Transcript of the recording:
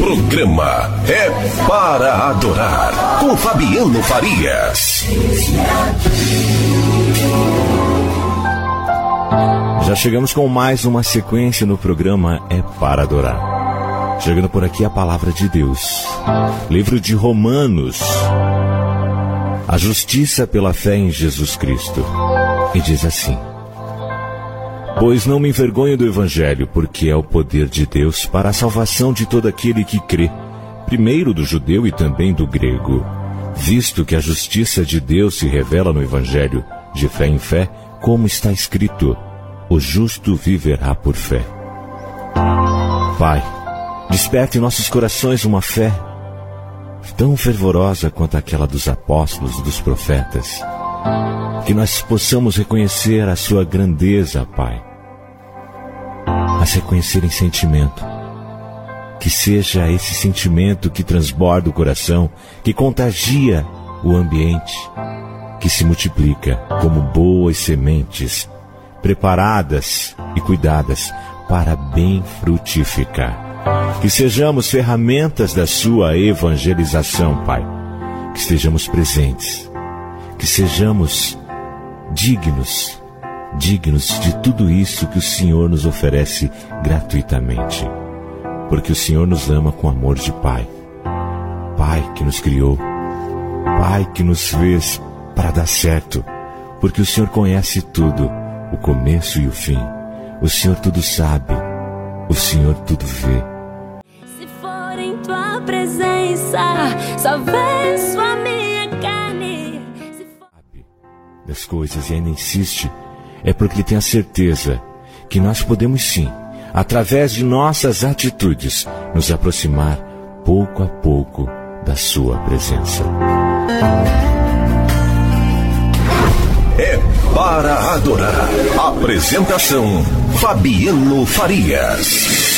programa É Para Adorar, com Fabiano Farias. Já chegamos com mais uma sequência no programa É Para Adorar. Chegando por aqui a palavra de Deus. Livro de Romanos. A justiça pela fé em Jesus Cristo. E diz assim: pois não me envergonho do Evangelho, porque é o poder de Deus para a salvação de todo aquele que crê, primeiro do judeu e também do grego, visto que a justiça de Deus se revela no Evangelho, de fé em fé, como está escrito: o justo viverá por fé. Pai, desperte em nossos corações uma fé tão fervorosa quanto aquela dos apóstolos e dos profetas, que nós possamos reconhecer a sua grandeza, Pai, mas reconhecer em sentimento, que seja esse sentimento que transborda o coração, que contagia o ambiente, que se multiplica como boas sementes, preparadas e cuidadas para bem frutificar. Que sejamos ferramentas da sua evangelização, Pai. Que estejamos presentes. Que sejamos dignos de tudo isso que o Senhor nos oferece gratuitamente. Porque o Senhor nos ama com amor de Pai. Pai que nos criou. Pai que nos fez para dar certo. Porque o Senhor conhece tudo, o começo e o fim. O Senhor tudo sabe. O Senhor tudo vê. Se for em tua presença, só venço a minha carne. Sabe das coisas e ainda insiste, é porque ele tem a certeza que nós podemos sim, através de nossas atitudes, nos aproximar pouco a pouco da sua presença. É Para Adorar. Apresentação: Fabiano Farias.